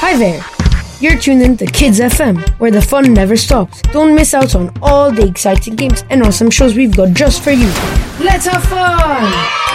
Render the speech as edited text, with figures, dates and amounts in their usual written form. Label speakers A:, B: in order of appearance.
A: Hi there! You're tuned in to Kids FM, where the fun never stops. Don't miss out on all the exciting games and awesome shows we've got just for you. Let's have fun!